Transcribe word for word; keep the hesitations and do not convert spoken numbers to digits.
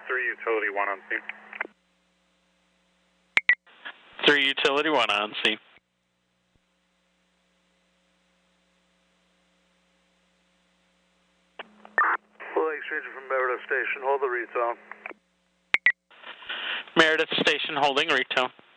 three Utility one on scene. three Utility one on scene. Lake Stranger from Meredith Station, hold the retone. Meredith Station holding retone.